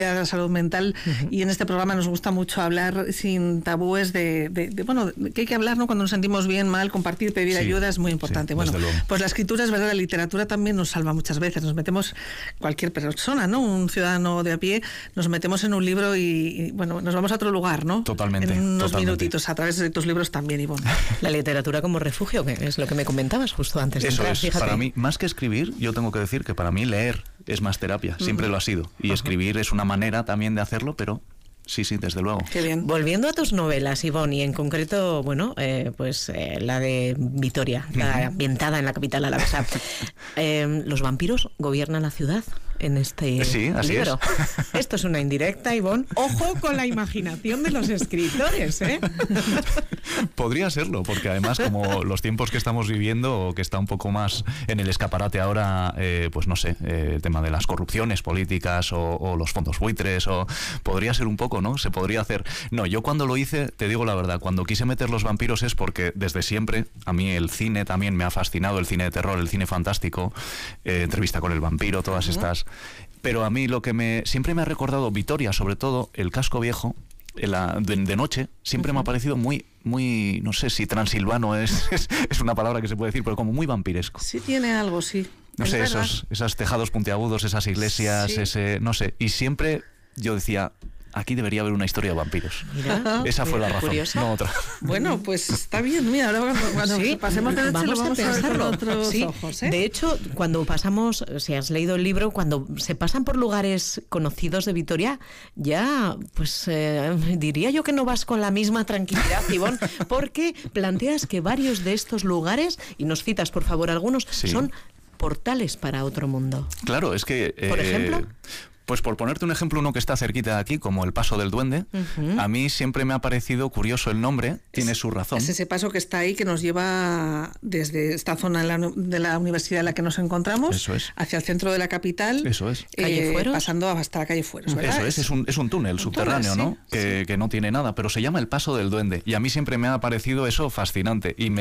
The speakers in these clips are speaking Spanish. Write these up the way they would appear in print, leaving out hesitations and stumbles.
de la salud mental, y en este programa nos gusta mucho hablar sin tabúes bueno, que hay que hablar, ¿no? Cuando nos sentimos bien, mal, compartir, pedir ayuda es muy importante. Bueno, pues la escritura es verdad, la literatura también nos salva muchas veces. Nos metemos, cualquier persona, ¿no? Un ciudadano de a pie, nos metemos en un libro y bueno, nos vamos a otro lugar, ¿no? Totalmente. En unos minutitos, a través de tus libros también, Ivonne. La literatura como refugio, que es lo que me comentabas justo antes de entrar. Eso es, para mí, más que escribir, yo tengo que decir que para mí leer es más terapia, siempre lo ha sido. Y escribir es una manera también de hacerlo, pero sí, desde luego. Qué bien. Volviendo a tus novelas, Ivonne, y en concreto, bueno, la de Vitoria, la ambientada en la capital alavesa. Los vampiros gobiernan la ciudad en este libro. Es. Esto es una indirecta, Ivonne. Ojo con la imaginación de los escritores, ¿eh? Podría serlo, porque además, como los tiempos que estamos viviendo, o que está un poco más en el escaparate ahora, pues no sé, el tema de las corrupciones políticas o los fondos buitres, o podría ser un poco, ¿no? Se podría hacer. No, yo cuando lo hice, te digo la verdad, cuando quise meter los vampiros es porque desde siempre, a mí el cine también me ha fascinado, el cine de terror, el cine fantástico, Entrevista con el vampiro, todas estas. Pero a mí lo que siempre me ha recordado Vitoria, sobre todo el casco viejo, de noche, siempre me ha parecido muy, no sé si transilvano es una palabra que se puede decir, pero como muy vampiresco. Sí tiene algo, sí. No sé, esos tejados puntiagudos, esas iglesias, no sé. Y siempre yo decía, aquí debería haber una historia de vampiros. Mira, esa fue la razón, no otra. Bueno, pues está bien. Mira, ahora cuando pasemos de noche vamos a pensarlo con otros ojos, ¿eh? De hecho, cuando pasamos, si has leído el libro, cuando se pasan por lugares conocidos de Vitoria, ya, pues diría yo que no vas con la misma tranquilidad, Ivonne, porque planteas que varios de estos lugares, y nos citas por favor algunos, son portales para otro mundo. Claro, es que... ¿Por ejemplo? Pues por ponerte un ejemplo, uno que está cerquita de aquí, como el Paso del Duende, a mí siempre me ha parecido curioso el nombre, tiene su razón. Es ese paso que está ahí, que nos lleva desde esta zona de la universidad en la que nos encontramos, hacia el centro de la capital, Calle Fueros, pasando hasta la calle Fueros, ¿verdad? Eso es un túnel subterráneo, ¿no? Que no tiene nada, pero se llama el Paso del Duende, y a mí siempre me ha parecido eso fascinante. Y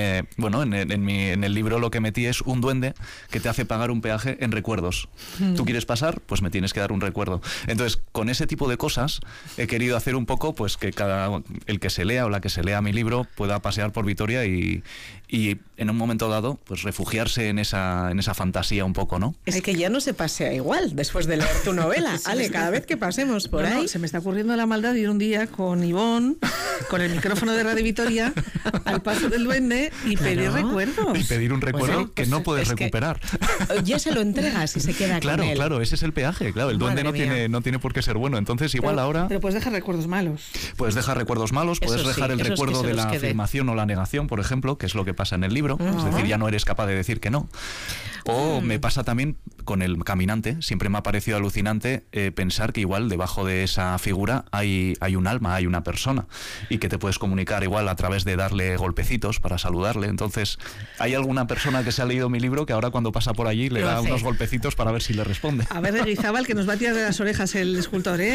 en el libro lo que metí es un duende que te hace pagar un peaje en recuerdos. ¿Tú quieres pasar? Pues me tienes que dar un recuerdo. Entonces, con ese tipo de cosas he querido hacer un poco, pues que el que se lea o la que se lea mi libro pueda pasear por Vitoria y en un momento dado, pues refugiarse en esa fantasía un poco, ¿no? Es que ya no se pasea igual después de leer tu novela. Ale, cada vez que pasemos por ahí... se me está ocurriendo la maldad de ir un día con Ivonne, con el micrófono de Radio Vitoria, al Paso del Duende y pedir recuerdos. Y pedir un recuerdo que no puedes recuperar. Ya se lo entregas y se queda con él. Claro, ese es el peaje. Claro, el duende no tiene por qué ser bueno. Entonces, igual ahora... Pero puedes dejar recuerdos malos. Puedes dejar recuerdos malos, puedes dejar el recuerdo de la afirmación o la negación, por ejemplo, que es lo que pasa en el libro. Es decir, ya no eres capaz de decir que no. O me pasa también con el caminante. Siempre me ha parecido alucinante pensar que igual debajo de esa figura hay un alma, hay una persona, y que te puedes comunicar igual a través de darle golpecitos para saludarle. Entonces, hay alguna persona que se ha leído mi libro que ahora cuando pasa por allí le da unos golpecitos para ver si le responde. A ver, Guizábal, que nos va a tirar de las orejas el escultor, ¿eh?